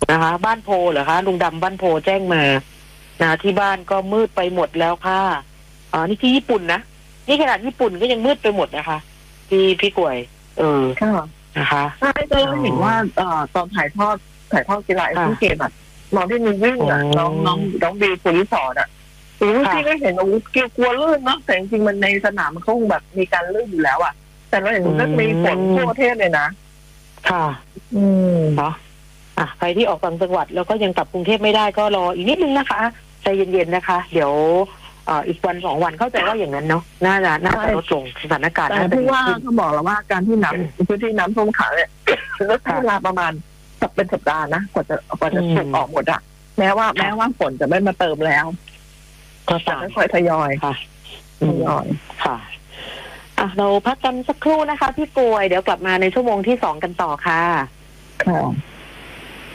นะคะบ้านโพเหรอคะลุงดำบ้านโพแจ้งมานะที่บ้านก็มืดไปหมดแล้วค่ะนี่ที่ญี่ปุ่นนะนี่ขนาดญี่ปุ่นก็ยังมืดไปหมดนะคะพี่กวยค่ะนะคะใช่ก็เราเห็นว่าตอนถ่ายทอดกีฬาเอเชียนเกมน้องที่มีวิ่งน้องบิวปุริสอนพี่ก็เห็นกลัวลื่นเนาะแต่จริงๆมันในสนามมันคงแบบมีการลื่นอยู่แล้วแต่เราเห็นมันมีฝนทั่วประเทศเลยนะค่ะเนาะใครที่ออกต่างจังหวัดแล้วก็ยังกลับกรุงเทพไม่ได้ก็รออีกนิดนึงนะคะใจเย็นๆนะคะเดี๋ยวอีกวัน2 วันเข้าใจว่าอย่างนั้นเนาะน่าจะลดลงสถานการณ์แต่ผู้ว่าเขาบอกแล้วว่าการที่พื้นที่น้ำท่วมขังเนี่ยลดเวลาประมาณเป็นสัปดาห์นะกว่าจะถูกออกหมดแม้ว่าฝนจะไม่มาเติมแล้วก็จะค่อยทยอยค่ะค่ะเราพักกันสักครู่นะคะพี่ป่วยเดี๋ยวกลับมาในชั่วโมงที่2กันต่อค่ะ